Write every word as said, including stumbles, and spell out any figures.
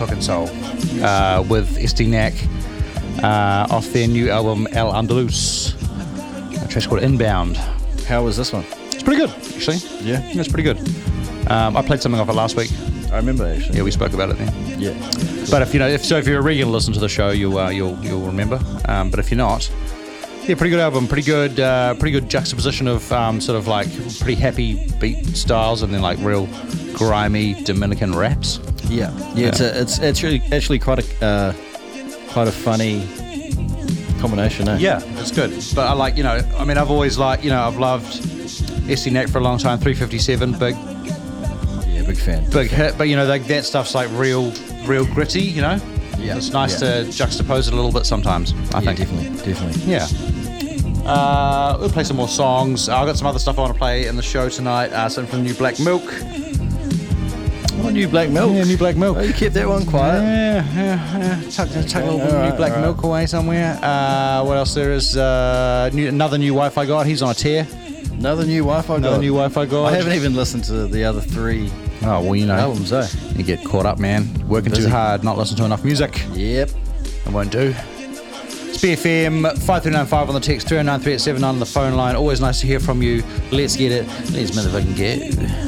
Cooking Soul uh, with Esti Knack uh, off their new album El Andalus. A track called Inbound. How was this one? It's pretty good, actually. Yeah? It's pretty good. Um, I played something off it last week. I remember, actually. Yeah, we spoke about it then. Yeah. But if you know, if so, if you're a regular listener to the show, you'll uh, you'll you'll remember. Um, but if you're not, yeah, pretty good album, pretty good, uh, pretty good juxtaposition of um, sort of like pretty happy beat styles and then like real grimy Dominican raps. Yeah, yeah, yeah. It's a, it's actually actually quite a uh, quite a funny combination. Eh? Yeah, it's good. But I like, you know, I mean, I've always like, you know, I've loved Esti Knack for a long time. three fifty-seven, big, yeah, big fan, big, big hit. But you know, like, that stuff's like real, real gritty. You know, yeah, it's nice yeah. to juxtapose it a little bit sometimes. I yeah, think definitely, definitely. Yeah. Uh, we'll play some more songs. I've got some other stuff I want to play in the show tonight. Uh, something from New Black Milk. Oh, New Black Milk. Yeah, New Black Milk. Oh, you kept that one quiet. Yeah, yeah, yeah. Tuck, tuck a little bit of right, New Black right. Milk away somewhere. Uh, what else there is? Uh, new, another new Wi-Fi God. He's on a tear. Another new Wi-Fi Another God. new Wi-Fi God. I haven't even listened to the other three Oh, well, you know. albums, eh? You get caught up, man. Working Busy. too hard, not listening to enough music. Yep. It won't do. It's B F M five three nine five on the text, three oh nine three eight seven nine on the phone line. Always nice to hear from you. Let's get it. Let's motherfucking get.